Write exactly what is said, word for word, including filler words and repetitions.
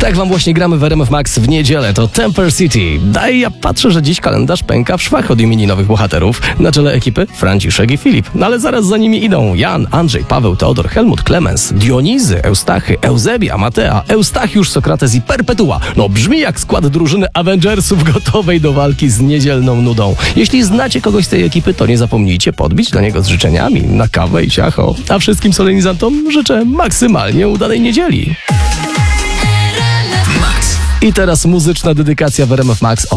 Tak wam właśnie gramy w R M F Max w niedzielę, to Temper City. Daj, ja patrzę, że dziś kalendarz pęka w szwach od imieninowych bohaterów. Na czele ekipy Franciszek i Filip. No ale zaraz za nimi idą Jan, Andrzej, Paweł, Teodor, Helmut, Klemens, Dionizy, Eustachy, Eusebia, Matea, Eustachiusz, Sokrates i Perpetua. No brzmi jak skład drużyny Avengersów gotowej do walki z niedzielną nudą. Jeśli znacie kogoś z tej ekipy, to nie zapomnijcie podbić dla niego z życzeniami na kawę i ciacho. A wszystkim solenizantom życzę maksymalnie udanej niedzieli. I teraz muzyczna dedykacja w R M F Max.